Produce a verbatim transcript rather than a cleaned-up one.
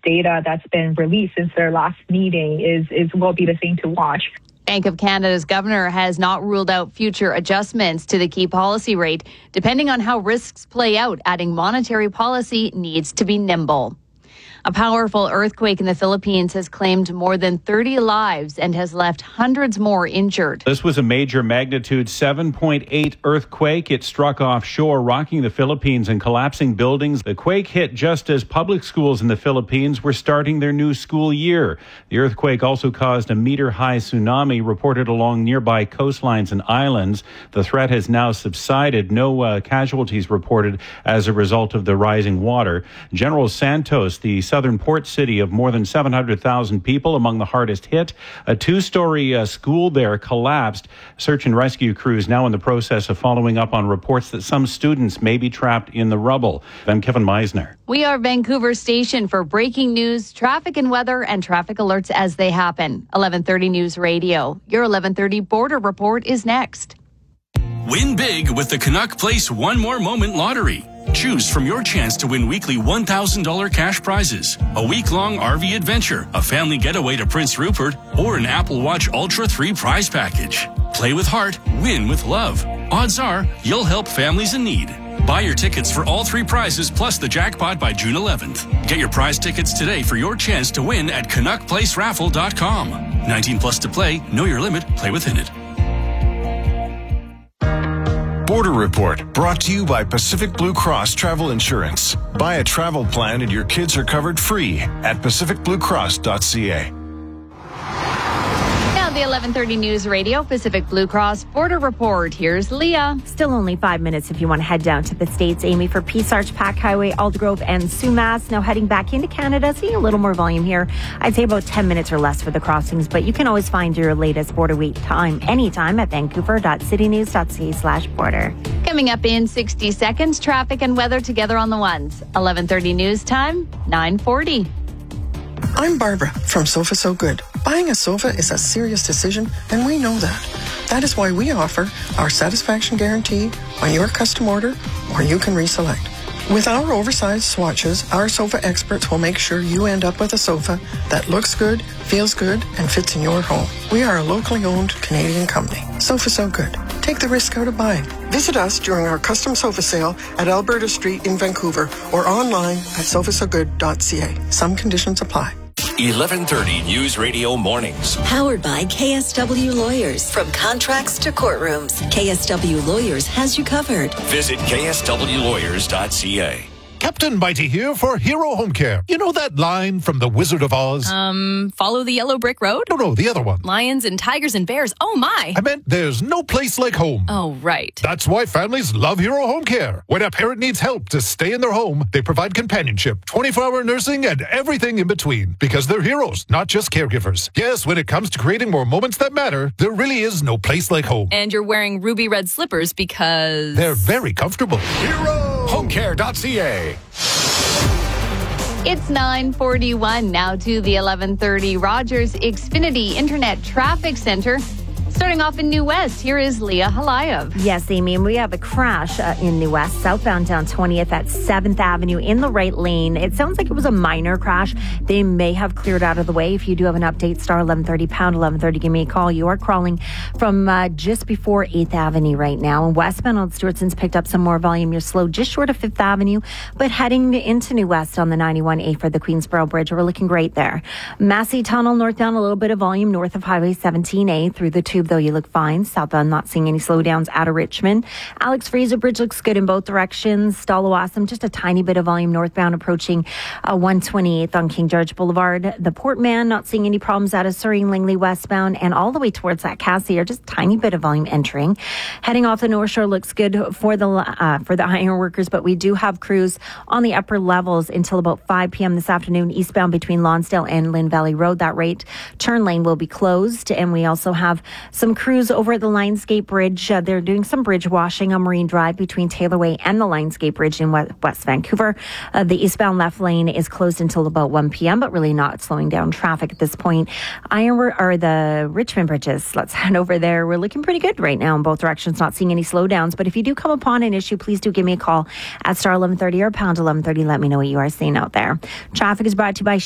data that's been released since their last meeting is, is will be the thing to watch. Bank of Canada's governor has not ruled out future adjustments to the key policy rate, depending on how risks play out, adding monetary policy needs to be nimble. A powerful earthquake in the Philippines has claimed more than thirty lives and has left hundreds more injured. This was a major magnitude seven point eight earthquake. It struck offshore, rocking the Philippines and collapsing buildings. The quake hit just as public schools in the Philippines were starting their new school year. The earthquake also caused a meter-high tsunami reported along nearby coastlines and islands. The threat has now subsided. No uh, casualties reported as a result of the rising water. General Santos, the southern port city of more than seven hundred thousand people, among the hardest hit. A two-story uh, school there collapsed. Search and rescue crews now in the process of following up on reports that some students may be trapped in the rubble. I'm Kevin Meisner. We are Vancouver station for breaking news, traffic and weather, and traffic alerts as they happen. eleven thirty News Radio. Your eleven thirty Border Report is next. Win big with the Canuck Place One More Moment Lottery. Choose from your chance to win weekly one thousand dollars cash prizes, a week-long R V adventure, a family getaway to Prince Rupert, or an Apple Watch Ultra three prize package. Play with heart, win with love. Odds are you'll help families in need. Buy your tickets for all three prizes plus the jackpot by June eleventh. Get your prize tickets today for your chance to win at canuck place raffle dot com. nineteen plus to play. Know your limit. Play within it. Border Report, brought to you by Pacific Blue Cross Travel Insurance. Buy a travel plan and your kids are covered free at pacific blue cross dot c a. Now the eleven thirty News Radio Pacific Blue Cross Border Report. Here's Leah. Still only five minutes if you want to head down to the States, Amy, for Peace Arch, Pack Highway, Aldergrove, and Sumas. Now heading back into Canada, seeing a little more volume here. I'd say about ten minutes or less for the crossings, but you can always find your latest border wait time anytime at vancouver dot city news dot c a slash border. Coming up in sixty seconds, traffic and weather together on the ones. eleven thirty news time, nine forty. I'm Barbara from Sofa So Good. Buying a sofa is a serious decision, and we know that. That is why we offer our satisfaction guarantee on your custom order, or you can reselect. With our oversized swatches, our sofa experts will make sure you end up with a sofa that looks good, feels good, and fits in your home. We are a locally owned Canadian company. Sofa So Good. Take the risk out of buying. Visit us during our custom sofa sale at Alberta Street in Vancouver or online at sofa so good dot c a. Some conditions apply. eleven thirty News Radio Mornings. Powered by K S W Lawyers. From contracts to courtrooms, K S W Lawyers has you covered. Visit k s w lawyers dot c a. Captain Mighty here for Hero Home Care. You know that line from The Wizard of Oz? Um, follow the yellow brick road? No, no, the other one. Lions and tigers and bears. Oh, my. I meant there's no place like home. Oh, right. That's why families love Hero Home Care. When a parent needs help to stay in their home, they provide companionship, twenty-four hour nursing, and everything in between. Because they're heroes, not just caregivers. Yes, when it comes to creating more moments that matter, there really is no place like home. And you're wearing ruby red slippers because... they're very comfortable. hero home care dot c a. It's nine forty-one now to the eleven thirty Rogers Xfinity Internet Traffic Center. Starting off in New West, here is Leah Halayev. Yes, Amy, and we have a crash uh, in New West, southbound down twentieth at seventh Avenue in the right lane. It sounds like it was a minor crash. They may have cleared out of the way. If you do have an update, star eleven thirty, pound eleven thirty, give me a call. You are crawling from uh, just before eighth Avenue right now. And westbound on Stewartson's picked up some more volume. You're slow just short of fifth Avenue, but heading into New West on the ninety-one A for the Queensboro Bridge. We're looking great there. Massey Tunnel northbound, a little bit of volume north of Highway seventeen A through the tube, though you look fine. Southbound, not seeing any slowdowns out of Richmond. Alex Fraser Bridge looks good in both directions. Stallawasam, just a tiny bit of volume northbound approaching uh, one twenty-eighth on King George Boulevard. The Portman, not seeing any problems out of Surrey and Langley westbound, and all the way towards that Cassiar, just a tiny bit of volume entering. Heading off the North Shore looks good for the uh, for the iron workers, but we do have crews on the upper levels until about five p.m. this afternoon, eastbound between Lonsdale and Lynn Valley Road. That rate turn lane will be closed, and we also have some crews over at the Lionsgate Bridge. Uh, they're doing some bridge washing on Marine Drive between Taylor Way and the Lionsgate Bridge in West, West Vancouver. Uh, the eastbound left lane is closed until about one p.m., but really not slowing down traffic at this point. Iron or the Richmond bridges, let's head over there. We're looking pretty good right now in both directions, not seeing any slowdowns. But if you do come upon an issue, please do give me a call at star eleven thirty or pound eleven thirty. Let me know what you are seeing out there. Traffic is brought to you by